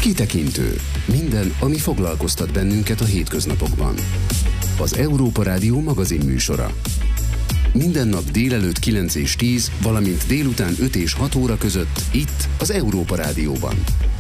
Kitekintő. Minden, ami foglalkoztat bennünket a hétköznapokban. Az Európa Rádió magazin műsora. Minden nap délelőtt 9 és 10, valamint délután 5 és 6 óra között itt az Európa Rádióban.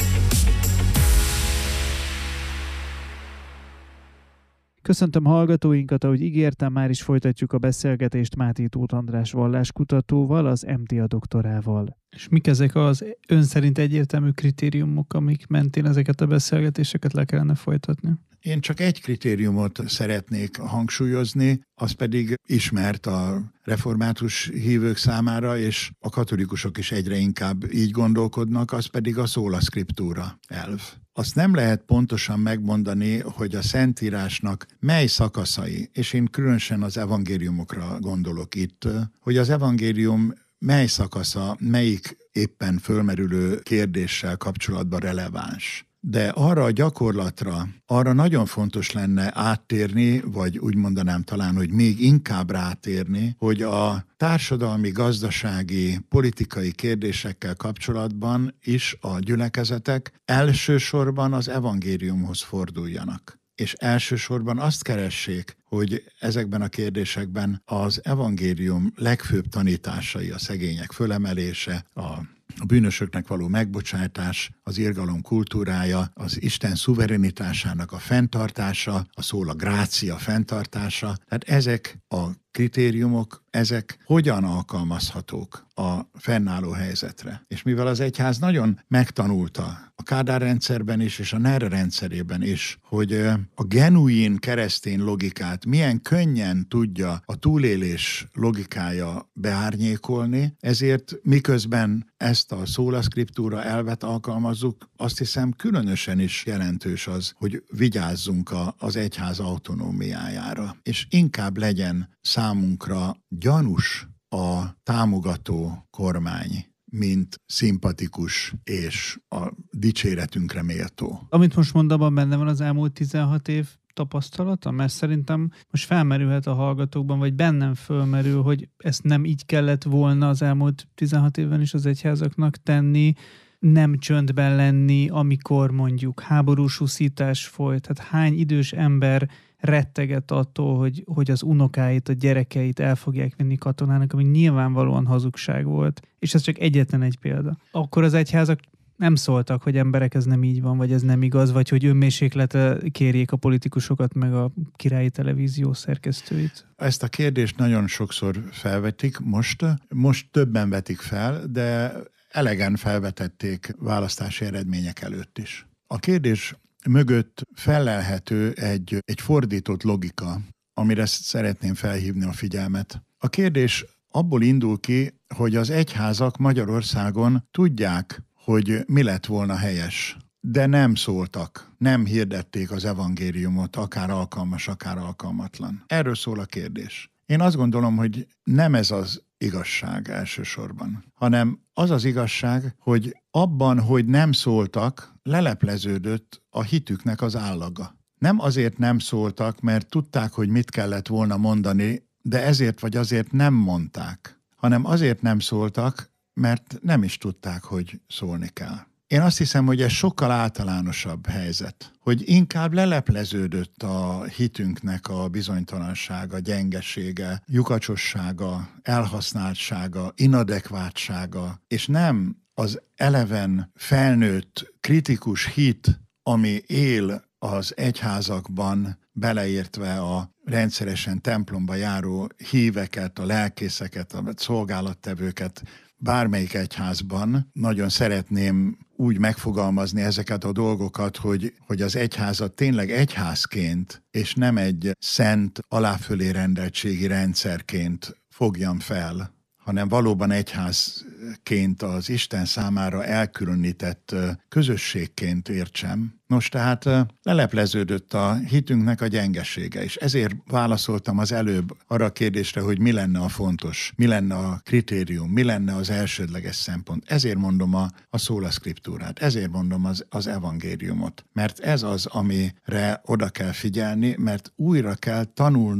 Köszöntöm hallgatóinkat, ahogy ígértem, már is folytatjuk a beszélgetést Máté Tóth András valláskutatóval, az MTA doktorával. És mik ezek az ön szerint egyértelmű kritériumok, amik mentén ezeket a beszélgetéseket le kellene folytatni? Én csak egy kritériumot szeretnék hangsúlyozni, az pedig ismert a református hívők számára, és a katolikusok is egyre inkább így gondolkodnak, az pedig a sola scriptura elv. Azt nem lehet pontosan megmondani, hogy a Szentírásnak mely szakaszai, és én különösen az evangéliumokra gondolok itt, hogy az evangélium mely szakasza, melyik éppen fölmerülő kérdéssel kapcsolatban releváns. De arra a gyakorlatra, arra nagyon fontos lenne áttérni, vagy úgy mondanám talán, hogy még inkább rátérni, hogy a társadalmi, gazdasági, politikai kérdésekkel kapcsolatban is a gyülekezetek elsősorban az evangéliumhoz forduljanak. És elsősorban azt keressék, hogy ezekben a kérdésekben az evangélium legfőbb tanításai, a szegények fölemelése, a bűnösöknek való megbocsátás, az irgalom kultúrája, az Isten szuverenitásának a fenntartása, a sola gratia fenntartása. Tehát ezek a kritériumok, ezek hogyan alkalmazhatók a fennálló helyzetre. És mivel az egyház nagyon megtanulta a Kádár rendszerben is, és a NER rendszerében is, hogy a genuin keresztény logikát milyen könnyen tudja a túlélés logikája beárnyékolni, ezért miközben ezt a sola scriptura elvet alkalmazzuk, azt hiszem különösen is jelentős az, hogy vigyázzunk az egyház autonómiájára. És inkább legyen számunkra gyanús a támogató kormány, mint szimpatikus és a dicséretünkre méltó. Amit most mondom, benne van az elmúlt 16 év tapasztalata? Mert szerintem most felmerülhet a hallgatókban, vagy bennem fölmerül, hogy ezt nem így kellett volna az elmúlt 16 évben is az egyházaknak tenni, nem csöndben lenni, amikor mondjuk háborús huszítás folyt. Tehát hány idős ember rettegett attól, hogy az unokáit, a gyerekeit el fogják vinni katonának, ami nyilvánvalóan hazugság volt. És ez csak egyetlen egy példa. Akkor az egyházak nem szóltak, hogy emberek, ez nem így van, vagy ez nem igaz, vagy hogy önmérséklete kérjék a politikusokat, meg a királyi televízió szerkesztőit. Ezt a kérdést nagyon sokszor felvetik most többen vetik fel, de elegen felvetették választási eredmények előtt is. A kérdés mögött fellelhető egy fordított logika, amire szeretném felhívni a figyelmet. A kérdés abból indul ki, hogy az egyházak Magyarországon tudják, hogy mi lett volna helyes, de nem szóltak, nem hirdették az evangéliumot, akár alkalmas, akár alkalmatlan. Erről szól a kérdés. Én azt gondolom, hogy nem ez az igazság elsősorban, hanem az az igazság, hogy abban, hogy nem szóltak, lelepleződött a hitüknek az állaga. Nem azért nem szóltak, mert tudták, hogy mit kellett volna mondani, de ezért vagy azért nem mondták, hanem azért nem szóltak, mert nem is tudták, hogy szólni kell. Én azt hiszem, hogy ez sokkal általánosabb helyzet, hogy inkább lelepleződött a hitünknek a bizonytalansága, gyengesége, lyukacsossága, elhasználtsága, inadekvátsága, és nem az eleven felnőtt, kritikus hit, ami él az egyházakban, beleértve a rendszeresen templomba járó híveket, a lelkészeket, a szolgálattevőket, bármelyik egyházban. Nagyon szeretném úgy megfogalmazni ezeket a dolgokat, hogy az egyházat tényleg egyházként, és nem egy szent aláfölé rendeltségi rendszerként fogjam fel, hanem valóban egyházként az Isten számára elkülönített közösségként értsem. Nos, tehát lelepleződött a hitünknek a gyengesége, és ezért válaszoltam az előbb arra a kérdésre, hogy mi lenne a fontos, mi lenne a kritérium, mi lenne az elsődleges szempont. Ezért mondom a sola scripturát, ezért mondom az evangéliumot, mert ez az, amire oda kell figyelni, mert újra kell tanulnunk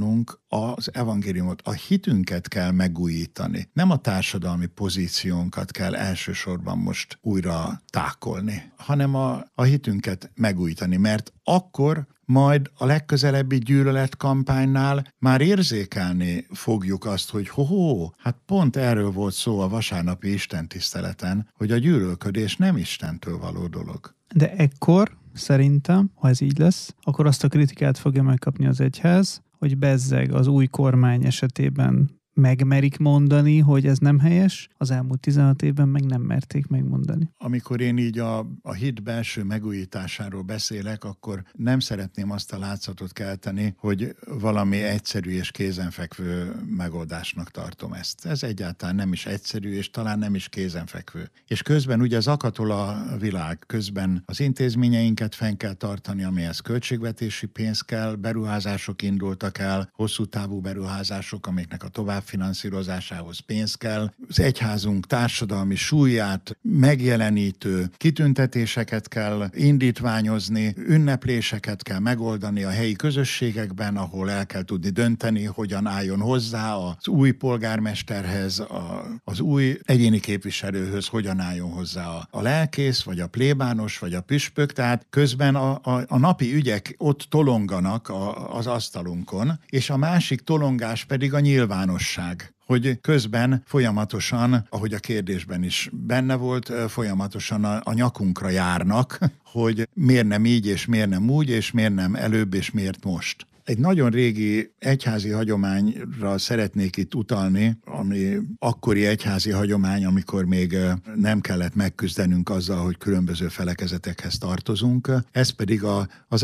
az evangéliumot, a hitünket kell megújítani. Nem a társadalmi pozíciónkat kell elsősorban most újra tákolni, hanem a hitünket megújítani, mert akkor majd a legközelebbi gyűlöletkampánynál már érzékelni fogjuk azt, hogy hát pont erről volt szó a vasárnapi istentiszteleten, hogy a gyűlölködés nem Istentől való dolog. De ekkor szerintem, ha ez így lesz, akkor azt a kritikát fogja megkapni az egyház, hogy bezzeg az új kormány esetében megmerik mondani, hogy ez nem helyes, az elmúlt 16 évben meg nem merték megmondani. Amikor én így a hit belső megújításáról beszélek, akkor nem szeretném azt a látszatot kelteni, hogy valami egyszerű és kézenfekvő megoldásnak tartom ezt. Ez egyáltalán nem is egyszerű, és talán nem is kézenfekvő. És közben ugye zakatol a világ, közben az intézményeinket fenn kell tartani, amihez költségvetési pénz kell, beruházások indultak el, hosszú távú beruházások, amiknek a továbbfinanszírozásához pénz kell. Az egyházunk társadalmi súlyát megjelenítő kitüntetéseket kell indítványozni, ünnepléseket kell megoldani a helyi közösségekben, ahol el kell tudni dönteni, hogyan álljon hozzá az új polgármesterhez, az új egyéni képviselőhöz, hogyan álljon hozzá a lelkész, vagy a plébános, vagy a püspök. Tehát közben a napi ügyek ott tolonganak az asztalunkon, és a másik tolongás pedig a nyilvánosság, hogy közben folyamatosan, ahogy a kérdésben is benne volt, folyamatosan a nyakunkra járnak, hogy miért nem így, és miért nem úgy, és miért nem előbb, és miért most. Egy nagyon régi egyházi hagyományra szeretnék itt utalni, ami akkori egyházi hagyomány, amikor még nem kellett megküzdenünk azzal, hogy különböző felekezetekhez tartozunk. Ez pedig az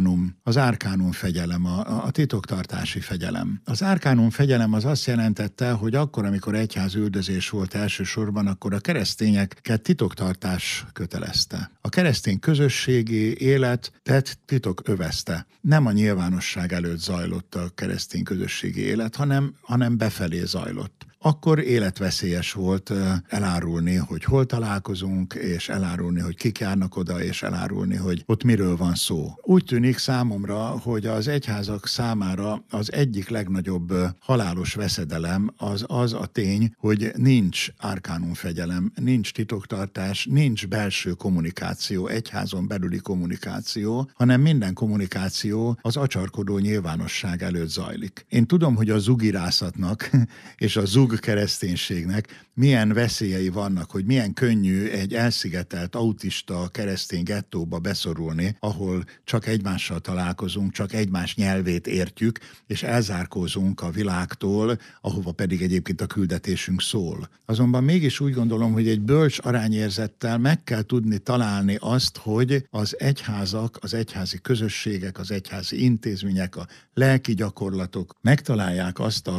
árkánum fegyelem, a titoktartási fegyelem. Az árkánum fegyelem az azt jelentette, hogy akkor, amikor egyházüldözés volt elsősorban, akkor a keresztényeket titoktartás kötelezte. A keresztény közösségi életet titok övezte. Nem a nyilvánosság előtt zajlott a keresztény közösségi élet, hanem befelé zajlott. Akkor életveszélyes volt elárulni, hogy hol találkozunk, és elárulni, hogy kik járnak oda, és elárulni, hogy ott miről van szó. Úgy tűnik számomra, hogy az egyházak számára az egyik legnagyobb halálos veszedelem az a tény, hogy nincs árkánumfegyelem, nincs titoktartás, nincs belső kommunikáció, egyházon belüli kommunikáció, hanem minden kommunikáció az acsarkodó nyilvánosság előtt zajlik. Én tudom, hogy a zugirászatnak és a zug kereszténységnek milyen veszélyei vannak, hogy milyen könnyű egy elszigetelt autista keresztény gettóba beszorulni, ahol csak egymással találkozunk, csak egymás nyelvét értjük, és elzárkózunk a világtól, ahova pedig egyébként a küldetésünk szól. Azonban mégis úgy gondolom, hogy egy bölcs arányérzettel meg kell tudni találni azt, hogy az egyházak, az egyházi közösségek, az egyházi intézmények, a lelki gyakorlatok megtalálják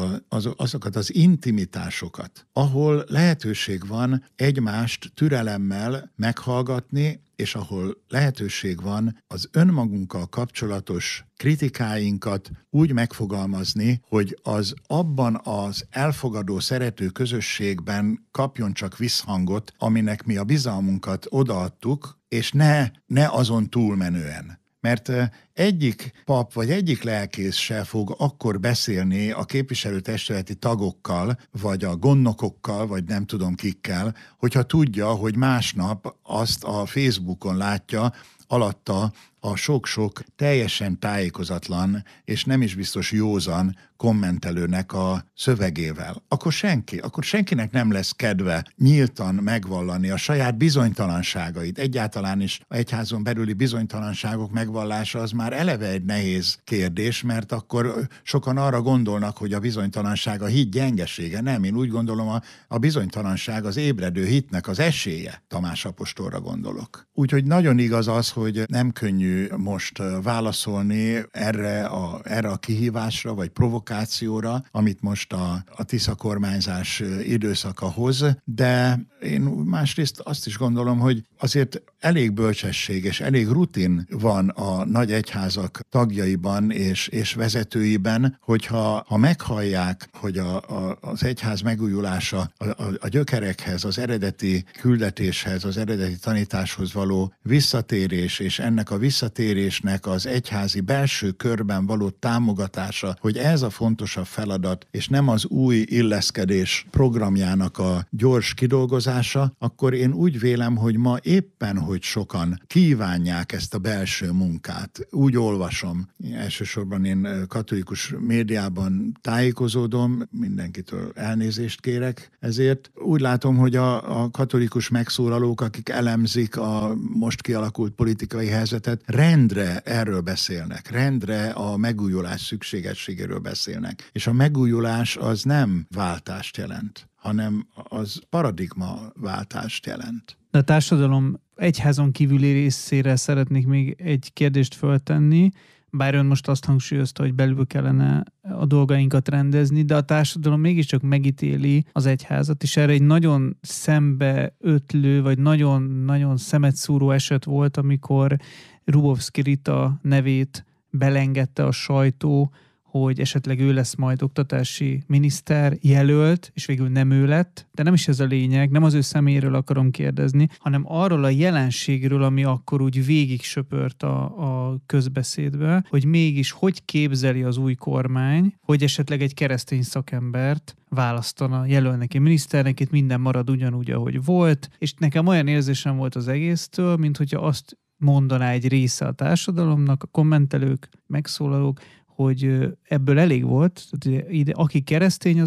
azokat az intimitásokat, ahol lehetőség van egymást türelemmel meghallgatni, és ahol lehetőség van az önmagunkkal kapcsolatos kritikáinkat úgy megfogalmazni, hogy az abban az elfogadó, szerető közösségben kapjon csak visszhangot, aminek mi a bizalmunkat odaadtuk, és ne azon túlmenően. Mert egyik pap vagy egyik lelkész se fog akkor beszélni a képviselőtestületi tagokkal, vagy a gondnokokkal, vagy nem tudom kikkel, hogyha tudja, hogy másnap azt a Facebookon látja, alatta a sok-sok teljesen tájékozatlan és nem is biztos józan kommentelőnek a szövegével. Akkor senkinek nem lesz kedve nyíltan megvallani a saját bizonytalanságait. Egyáltalán is a egyházon belüli bizonytalanságok megvallása az már eleve egy nehéz kérdés, mert akkor sokan arra gondolnak, hogy a bizonytalanság a hit gyengesége. Nem, én úgy gondolom, a bizonytalanság az ébredő hitnek az esélye. Tamás apostolra gondolok. Úgyhogy nagyon igaz az, hogy nem könnyű most válaszolni erre a kihívásra, vagy provokációra, amit most a Tisza kormányzás időszaka hoz, de én másrészt azt is gondolom, hogy azért elég bölcsesség és elég rutin van a nagy egyházak tagjaiban és vezetőiben, hogyha meghallják, hogy az egyház megújulása a gyökerekhez, az eredeti küldetéshez, az eredeti tanításhoz való visszatérés, és ennek a visszatérésnek visszatérésnek az egyházi belső körben való támogatása, hogy ez a fontosabb feladat, és nem az új illeszkedés programjának a gyors kidolgozása, akkor én úgy vélem, hogy ma éppen, hogy sokan kívánják ezt a belső munkát. Úgy olvasom, elsősorban én katolikus médiában tájékozódom, mindenkitől elnézést kérek ezért. Úgy látom, hogy a katolikus megszólalók, akik elemzik a most kialakult politikai helyzetet, rendre erről beszélnek, rendre a megújulás szükségességéről beszélnek. És a megújulás az nem váltást jelent, hanem az paradigmaváltást jelent. De a társadalom egyházon kívüli részére szeretnék még egy kérdést föltenni, bár ön most azt hangsúlyozta, hogy belül kellene a dolgainkat rendezni, de a társadalom mégiscsak megítéli az egyházat, és erre egy nagyon szembeötlő, vagy nagyon-nagyon szemetszúró eset volt, amikor Hrubovszky Rita nevét belengedte a sajtó, hogy esetleg ő lesz majd oktatási miniszter jelölt, és végül nem ő lett. De nem is ez a lényeg, nem az ő személyéről akarom kérdezni, hanem arról a jelenségről, ami akkor úgy végig söpört a közbeszédbe, hogy mégis hogy képzeli az új kormány, hogy esetleg egy keresztény szakembert választana, jelöl neki miniszternek, itt minden marad ugyanúgy, ahogy volt, és nekem olyan érzésem volt az egésztől, mint hogyha azt mondaná egy része a társadalomnak, a kommentelők, megszólalók, hogy ebből elég volt, tehát ide, aki keresztény,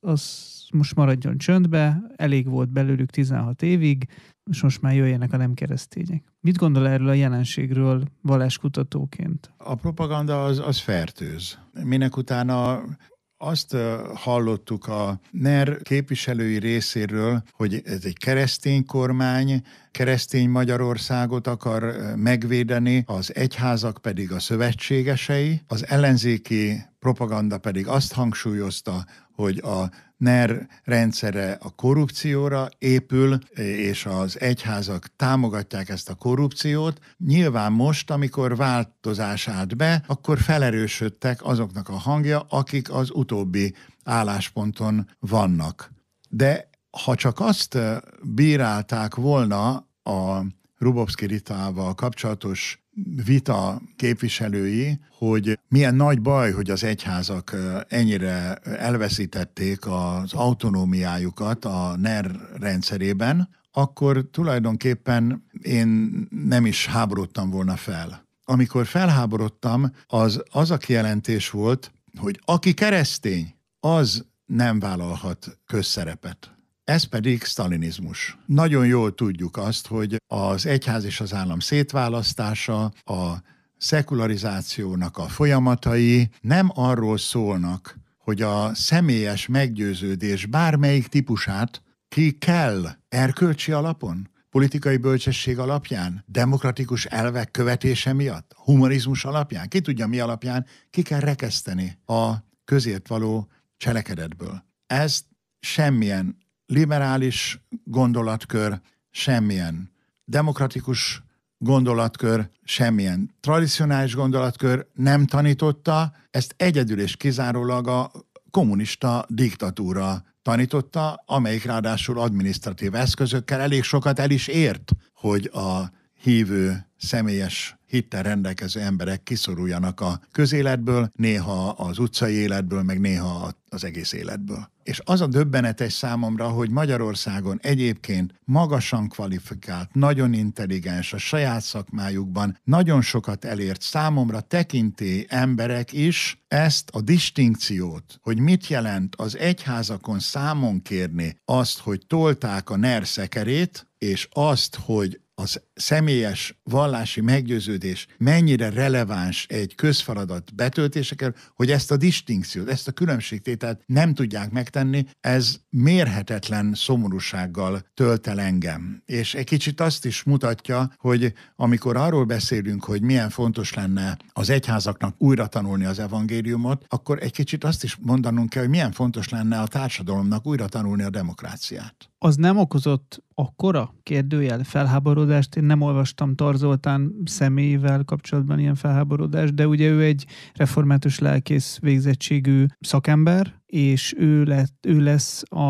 az most maradjon csöndbe, elég volt belőlük 16 évig, és most már jöjjenek a nem keresztények. Mit gondol erről a jelenségről valláskutatóként? A propaganda az fertőz. Minek utána azt hallottuk a NER képviselői részéről, hogy ez egy keresztény kormány, keresztény Magyarországot akar megvédeni, az egyházak pedig a szövetségesei, az ellenzéki propaganda pedig azt hangsúlyozta, hogy a NER rendszere a korrupcióra épül, és az egyházak támogatják ezt a korrupciót. Nyilván most, amikor változás állt be, akkor felerősödtek azoknak a hangja, akik az utóbbi állásponton vannak. De ha csak azt bírálták volna a Hrubovszky Ritával kapcsolatos vita képviselői, hogy milyen nagy baj, hogy az egyházak ennyire elveszítették az autonómiájukat a NER rendszerében, akkor tulajdonképpen én nem is háborodtam volna fel. Amikor felháborodtam, az a kijelentés volt, hogy aki keresztény, az nem vállalhat közszerepet. Ez pedig sztalinizmus. Nagyon jól tudjuk azt, hogy az egyház és az állam szétválasztása, a szekularizációnak a folyamatai nem arról szólnak, hogy a személyes meggyőződés bármelyik típusát ki kell erkölcsi alapon, politikai bölcsesség alapján, demokratikus elvek követése miatt, humanizmus alapján, ki tudja mi alapján, ki kell rekeszteni a közért való cselekedetből. Ez semmilyen liberális gondolatkör, semmilyen demokratikus gondolatkör, semmilyen tradicionális gondolatkör nem tanította, ezt egyedül és kizárólag a kommunista diktatúra tanította, amelyik ráadásul adminisztratív eszközökkel elég sokat el is ért, hogy a hívő, személyes hittel rendelkező emberek kiszoruljanak a közéletből, néha az utcai életből, meg néha az egész életből. És az a döbbenetes számomra, hogy Magyarországon egyébként magasan kvalifikált, nagyon intelligens, a saját szakmájukban nagyon sokat elért számomra tekintély emberek is ezt a distinkciót, hogy mit jelent az egyházakon számon kérni azt, hogy tolták a NER szekerét, és azt, hogy az személyes vallási meggyőződés mennyire releváns egy közfeladat betöltésekor, hogy ezt a distinkciót, ezt a különbségtételt nem tudják megtenni, ez mérhetetlen szomorúsággal tölt el engem. És egy kicsit azt is mutatja, hogy amikor arról beszélünk, hogy milyen fontos lenne az egyházaknak újra tanulni az evangéliumot, akkor egy kicsit azt is mondanunk kell, hogy milyen fontos lenne a társadalomnak újra tanulni a demokráciát. Az nem okozott akkora kérdőjel felháborodást? Én nem olvastam Tar Zoltán személyével kapcsolatban ilyen felháborodást, de ugye ő egy református lelkész végzettségű szakember, és ő lesz a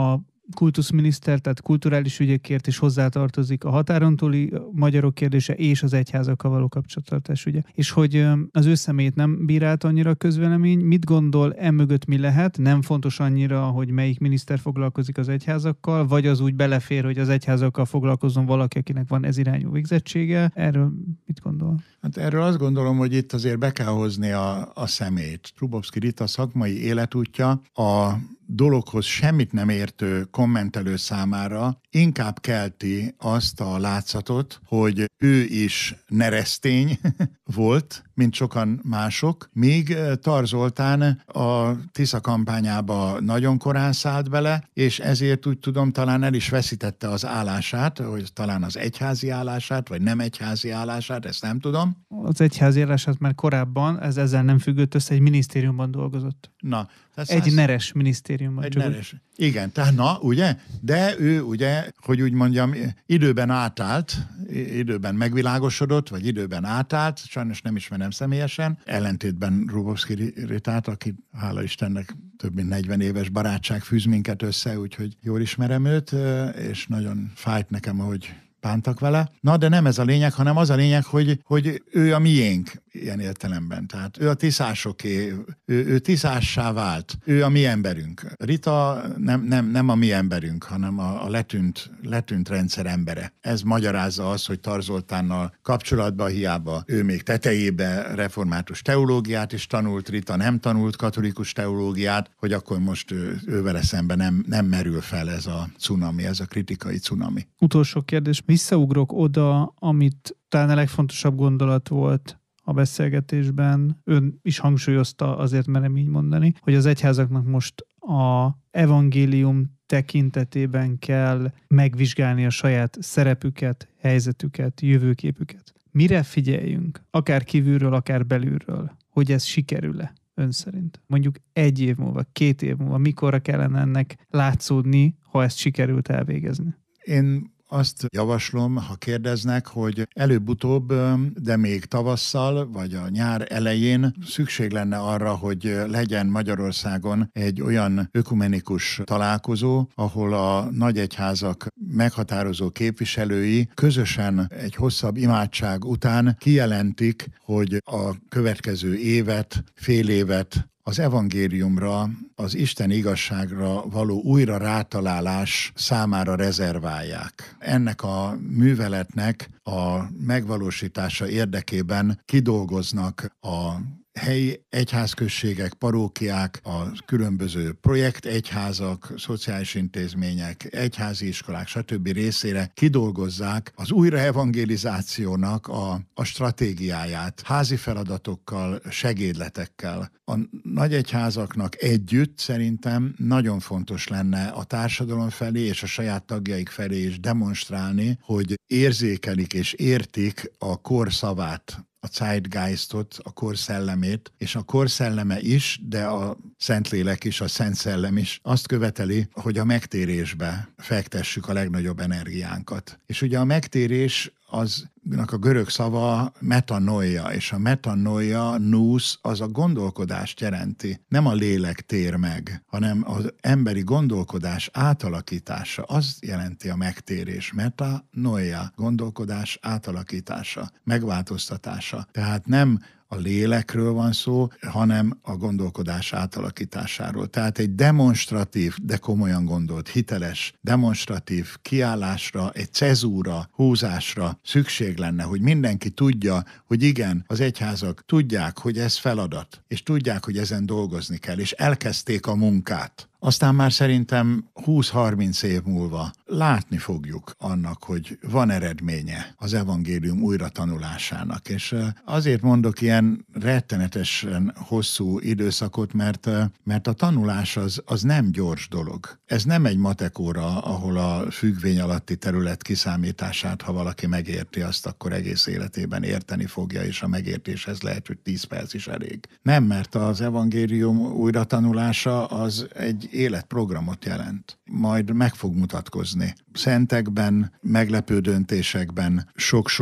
kultuszminiszter, tehát kulturális ügyekért is hozzátartozik a határon túli magyarok kérdése és az egyházakkal való kapcsolattartás ügye. És hogy az ő személyét nem bírált annyira a közvélemény, mit gondol emögött mi lehet? Nem fontos annyira, hogy melyik miniszter foglalkozik az egyházakkal, vagy az úgy belefér, hogy az egyházakkal foglalkozzon valaki, akinek van ez irányú végzettsége. Erről mit gondol? Hát erről azt gondolom, hogy itt azért be kell hozni a személyt. Hrubovszky Rita szakmai életútja a dologhoz semmit nem értő kommentelő számára inkább kelti azt a látszatot, hogy ő is neresztény volt, mint sokan mások, míg Tar Zoltán a Tisza kampányába nagyon korán szállt bele, és ezért úgy tudom, talán el is veszítette az állását, hogy talán az egyházi állását, vagy nem egyházi állását, ezt nem tudom. Az egyházi állását már korábban, ezzel nem függött össze, egy minisztériumban dolgozott. Na, egy neres minisztériumban. Egy neres. Igen, tehát na, ugye? De ő ugye, hogy úgy mondjam, időben átállt, időben megvilágosodott, vagy időben átállt, sajnos nem ismerem személyesen, ellentétben Hrubovszky Ritát, aki hála Istennek több mint 40 éves barátság fűz minket össze, úgyhogy jól ismerem őt, és nagyon fájt nekem, ahogy bántak vele. Na, de nem ez a lényeg, hanem az a lényeg, hogy ő a miénk ilyen értelemben. Tehát ő a tiszasoké, ő tiszassá vált. Ő a mi emberünk. Rita nem a mi emberünk, hanem a letűnt rendszer embere. Ez magyarázza azt, hogy Tar Zoltánnal kapcsolatban hiába ő még tetejébe református teológiát is tanult, Rita nem tanult katolikus teológiát, hogy akkor most ő vele szemben nem merül fel ez a cunami, ez a kritikai cunami. Utolsó kérdés. Visszaugrok oda, amit talán a legfontosabb gondolat volt a beszélgetésben, ön is hangsúlyozta, azért merem így mondani, hogy az egyházaknak most a evangélium tekintetében kell megvizsgálni a saját szerepüket, helyzetüket, jövőképüket. Mire figyeljünk, akár kívülről, akár belülről, hogy ez sikerül-e ön szerint? Mondjuk 1 év múlva, 2 év múlva, mikorra kellene ennek látszódni, ha ezt sikerült elvégezni? Én azt javaslom, ha kérdeznek, hogy előbb-utóbb, de még tavasszal, vagy a nyár elején szükség lenne arra, hogy legyen Magyarországon egy olyan ökumenikus találkozó, ahol a nagyegyházak meghatározó képviselői közösen egy hosszabb imádság után kijelentik, hogy a következő évet, fél évet az evangéliumra, az Isten igazságra való újra rátalálás számára rezerválják. Ennek a műveletnek a megvalósítása érdekében kidolgoznak a helyi egyházközségek, parókiák, a különböző projektegyházak, szociális intézmények, egyházi iskolák, stb. Részére kidolgozzák az újraevangelizációnak a stratégiáját, házi feladatokkal, segédletekkel. A nagyegyházaknak együtt szerintem nagyon fontos lenne a társadalom felé és a saját tagjaik felé is demonstrálni, hogy érzékelik és értik a kor szavát, a Zeitgeistot, a kor szellemét, és a kor szelleme is, de a Szentlélek is, a Szent Szellem is azt követeli, hogy a megtérésbe fektessük a legnagyobb energiánkat. És ugye a megtérés aznak a görög szava metanoia, és a metanoia, nous, az a gondolkodást jelenti. Nem a lélek tér meg, hanem az emberi gondolkodás átalakítása. Az jelenti a megtérés. Metanoia, gondolkodás átalakítása, megváltoztatása. Tehát nem a lélekről van szó, hanem a gondolkodás átalakításáról. Tehát egy demonstratív, de komolyan gondolt, hiteles, demonstratív kiállásra, egy cezúra, húzásra szükség lenne, hogy mindenki tudja, hogy igen, az egyházak tudják, hogy ez feladat, és tudják, hogy ezen dolgozni kell, és elkezdték a munkát. Aztán már szerintem 20-30 év múlva látni fogjuk annak, hogy van eredménye az evangélium újratanulásának. És azért mondok ilyen rettenetesen hosszú időszakot, mert a tanulás az nem gyors dolog. Ez nem egy matek óra, ahol a függvény alatti terület kiszámítását, ha valaki megérti azt, akkor egész életében érteni fogja, és a megértéshez lehet, hogy 10 perc is elég. Nem, mert az evangélium újratanulása az egy életprogramot jelent. Majd meg fog mutatkozni. Szentekben, meglepő döntésekben, sok-sok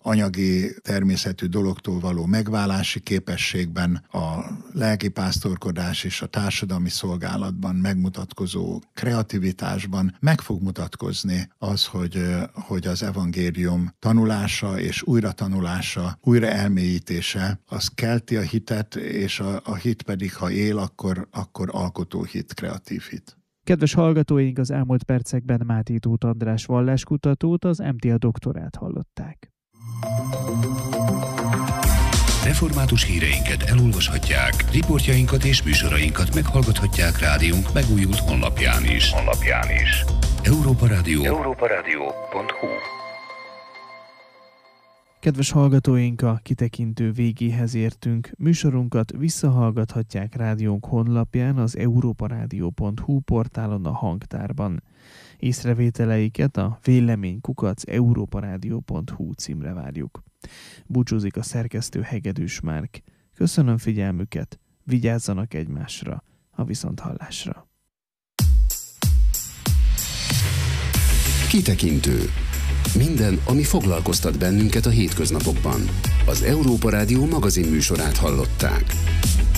anyagi természetű dologtól való megválási képességben, a lelkipásztorkodás és a társadalmi szolgálatban megmutatkozó kreativitásban meg fog mutatkozni az, hogy az evangélium tanulása és újratanulása, újraelmélyítése, az kelti a hitet, és a hit pedig, ha él, akkor alkotó hit, kreatív hit. Kedves hallgatóink, az elmúlt percekben Máté Tóth András valláskutatót, az MTA doktorát hallották. Református híreinket elolvashatják, riportjainkat és műsorainkat meghallgathatják rádiónk megújult honlapján is. Európa Rádió. európaradio.hu. Kedves hallgatóink, a kitekintő végéhez értünk. Műsorunkat visszahallgathatják rádiónk honlapján, az európaradio.hu portálon, a hangtárban. Észrevételeiket a vélemény@európaradio.hu címre várjuk. Búcsúzik a szerkesztő Hegedűs Márk. Köszönöm figyelmüket, vigyázzanak egymásra, a viszonthallásra. Kitekintő. Minden, ami foglalkoztat bennünket a hétköznapokban. Az Európa Rádió magazin műsorát hallották.